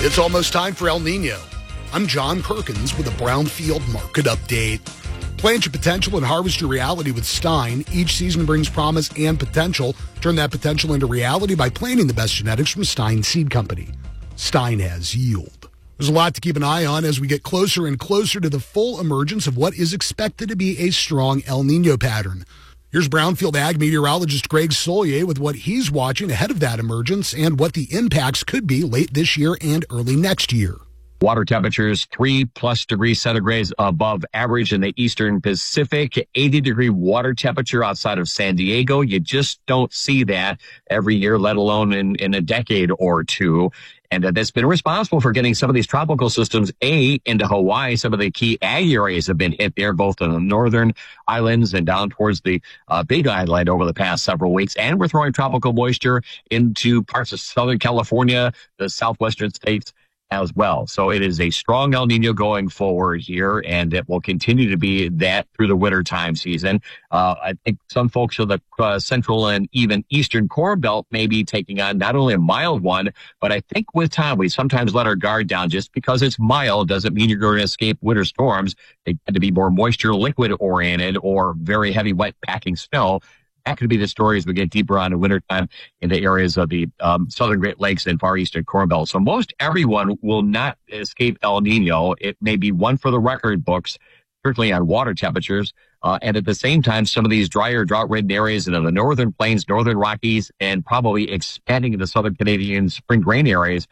It's almost time for El Nino. I'm John Perkins with a Brownfield Market Update. Plant your potential and harvest your reality with Stein. Each season brings promise and potential. Turn that potential into reality by planting the best genetics from Stein Seed Company. Stein has yield. There's a lot to keep an eye on as we get closer and closer to the full emergence of what is expected to be a strong El Nino pattern. Here's Brownfield ag meteorologist Greg Solier with what he's watching ahead of that emergence and what the impacts could be late this year and early next year. Water temperatures 3+ degrees centigrade above average in the eastern Pacific, 80-degree water temperature outside of San Diego. You just don't see that every year, let alone in a decade or two. And that's been responsible for getting some of these tropical systems, into Hawaii. Some of the key ag areas have been hit there, both on the northern islands and down towards the Big Island over the past several weeks. And we're throwing tropical moisture into parts of Southern California, the southwestern states as well. So it is a strong El Nino going forward here, and it will continue to be that through the wintertime season. I think some folks of the central and even eastern Corn Belt may be taking on not only a mild one, but I think with time we sometimes let our guard down. Just because it's mild doesn't mean you're going to escape winter storms. They tend to be more moisture liquid oriented or very heavy wet packing snow. That could be the story as we get deeper on in wintertime into areas of the southern Great Lakes and far eastern Corn Belt. So most everyone will not escape El Nino. It may be one for the record books, strictly on water temperatures. And at the same time, some of these drier, drought-ridden areas in the northern plains, northern Rockies, and probably expanding into southern Canadian spring grain areas,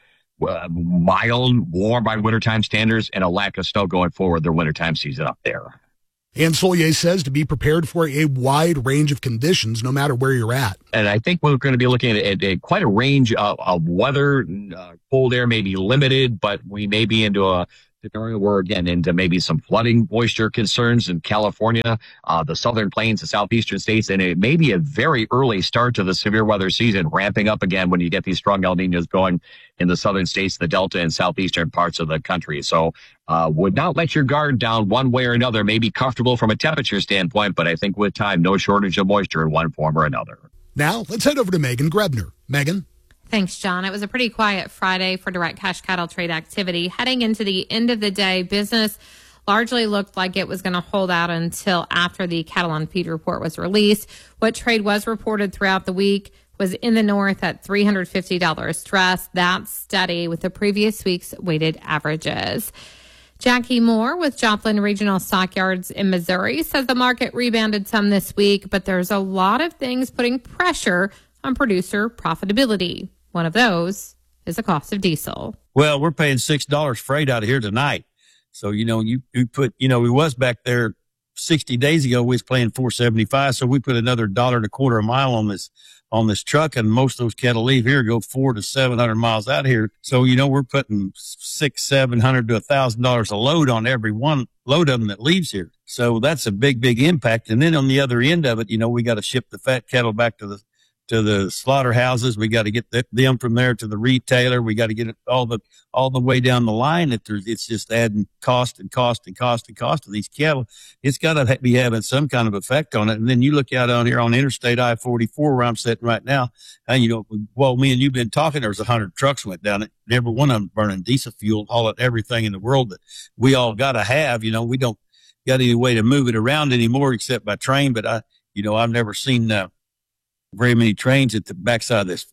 mild, warm by wintertime standards, and a lack of snow going forward their wintertime season up there. And Solier says to be prepared for a wide range of conditions, no matter where you're at. And I think we're going to be looking at quite a range of weather. Cold air may be limited, but we may be into a scenario where, again, into maybe some flooding moisture concerns in California, the southern plains, the southeastern states, and it may be a very early start to the severe weather season, ramping up again when you get these strong El Ninos going in the southern states, the Delta and southeastern parts of the country. So would not let your guard down one way or another. May be comfortable from a temperature standpoint, but I think with time, no shortage of moisture in one form or another. Now, let's head over to Megan Grebner. Megan? Thanks, John. It was a pretty quiet Friday for direct cash cattle trade activity. Heading into the end of the day, business largely looked like it was going to hold out until after the cattle on feed report was released. What trade was reported throughout the week was in the north at $350 stress. That's steady with the previous week's weighted averages. Jackie Moore with Joplin Regional Stockyards in Missouri says the market rebounded some this week, but there's a lot of things putting pressure on producer profitability. One of those is the cost of diesel. Well, we're paying $6 freight out of here tonight. So, you we was back there 60 days ago, we was paying $4.75. So we put another $1.25 a mile on this truck, and most of those cattle leave here, go 400 to 700 miles out here. So, we're putting $600-700 to $1,000 a load on every one load of them that leaves here. So that's a big, big impact. And then on the other end of it, we got to ship the fat cattle back to the slaughterhouses. We got to get them from there to the retailer. We got to get it all the way down the line. It's just adding cost to these cattle. It's got to be having some kind of effect on it. And then you look out on here on Interstate I-44 where I'm sitting right now. And me and you've been talking. There's 100 trucks went down it. Every one of them burning diesel fuel, hauling everything in the world that we all got to have. We don't got any way to move it around anymore except by train. But I've never seen very many trains at the backside of this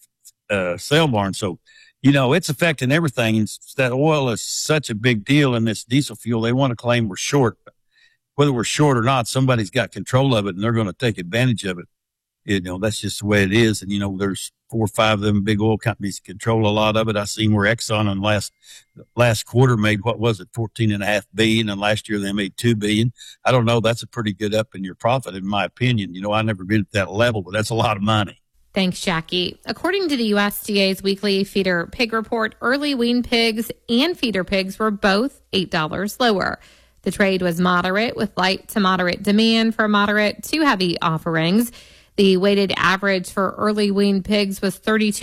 sale barn. So, it's affecting everything. And that oil is such a big deal in this diesel fuel. They want to claim we're short. Whether we're short or not, somebody's got control of it, and they're going to take advantage of it. That's just the way it is. And, there's 4 or 5 of them big oil companies control a lot of it. I seen where Exxon in last quarter made, $14.5 billion. And last year they made $2 billion. I don't know. That's a pretty good up in your profit, in my opinion. I've never been at that level, but that's a lot of money. Thanks, Jackie. According to the USDA's weekly feeder pig report, early wean pigs and feeder pigs were both $8 lower. The trade was moderate with light to moderate demand for moderate to heavy offerings. The weighted average for early wean pigs was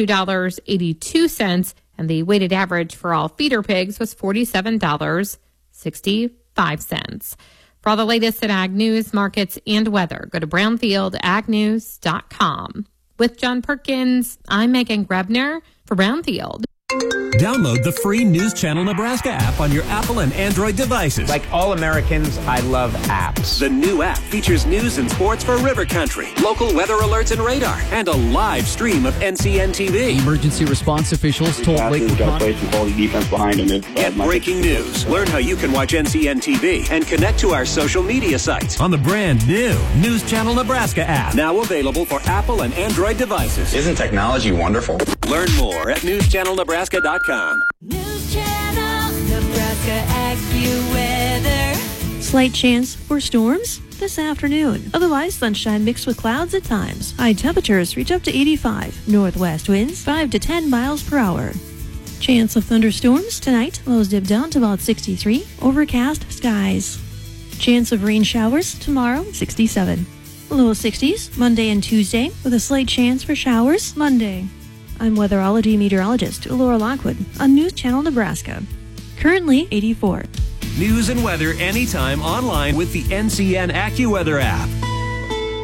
$32.82, and the weighted average for all feeder pigs was $47.65. For all the latest in ag news, markets, and weather, go to brownfieldagnews.com. With John Perkins, I'm Megan Grebner for Brownfield. Download the free News Channel Nebraska app on your Apple and Android devices. Like all Americans, I love apps. The new app features news and sports for River Country, local weather alerts and radar, and a live stream of NCN TV. Emergency response officials told Lakewood County. Get breaking news. Learn how you can watch NCN TV and connect to our social media sites on the brand new News Channel Nebraska app. Now available for Apple and Android devices. Isn't technology wonderful? Learn more at newschannelnebraska.com. News Channel Nebraska AccuWeather. Slight chance for storms this afternoon. Otherwise, sunshine mixed with clouds at times. High temperatures reach up to 85. Northwest winds 5 to 10 miles per hour. Chance of thunderstorms tonight. Lows dip down to about 63. Overcast skies. Chance of rain showers tomorrow, 67. Low 60s Monday and Tuesday with a slight chance for showers Monday. I'm weatherology meteorologist Laura Lockwood on News Channel Nebraska. Currently 84. News and weather anytime online with the NCN AccuWeather app.